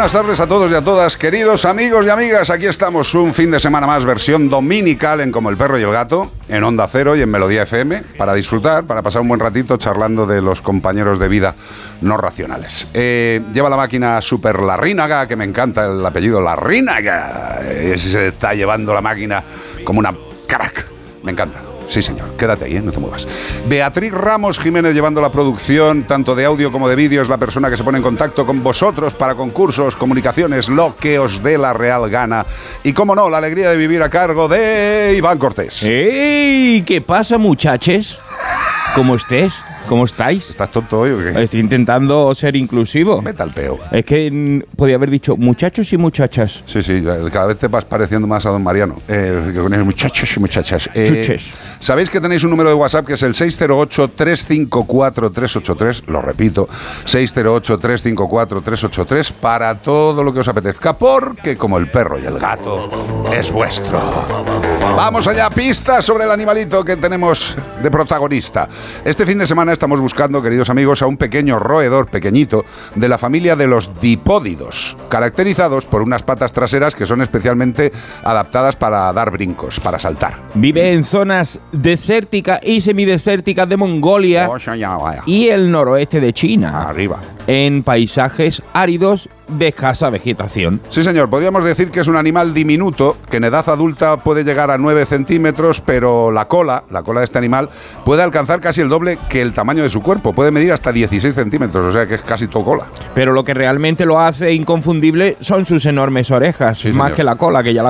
buenas tardes a todos y a todas, queridos amigos y amigas. Aquí estamos, un fin de semana más, versión dominical en Como el Perro y el Gato, en Onda Cero y en Melodía FM, para disfrutar, para pasar un buen ratito charlando de los compañeros de vida no racionales. Lleva la máquina Super Larrínaga, que me encanta el apellido Larrínaga. Se está llevando la máquina como una crack. Me encanta. Sí, señor. Quédate ahí, no te muevas. Beatriz Ramos Jiménez llevando la producción, tanto de audio como de vídeo, es la persona que se pone en contacto con vosotros para concursos, comunicaciones, lo que os dé la real gana. Y, cómo no, la alegría de vivir a cargo de Iván Cortés. ¡Ey! ¿Qué pasa, muchachos? ¿Cómo estés? ¿Cómo estáis? ¿Estás tonto hoy o qué? Estoy intentando ser inclusivo. Vete al peo. Es que podía haber dicho muchachos y muchachas. Sí, cada vez te vas pareciendo más a don Mariano. Que con el muchachos y muchachas. Chuches. Sabéis que tenéis un número de WhatsApp que es el 608-354-383. Lo repito, 608-354-383 para todo lo que os apetezca, porque como el perro y el gato es vuestro. Vamos allá, pistas sobre el animalito que tenemos de protagonista. Este fin de semana estamos buscando, queridos amigos, a un pequeño roedor pequeñito de la familia de los dipódidos, caracterizados por unas patas traseras que son especialmente adaptadas para dar brincos, para saltar. Vive en zonas desérticas y semidesérticas de Mongolia y el noroeste de China. Arriba. En paisajes áridos de escasa vegetación. Sí, señor, podríamos decir que es un animal diminuto, que en edad adulta puede llegar a 9 centímetros, pero la cola de este animal puede alcanzar casi el doble que el tamaño de su cuerpo, puede medir hasta 16 centímetros, o sea que es casi todo cola. Pero lo que realmente lo hace inconfundible son sus enormes orejas, Sí, más señor. que la cola, que ya la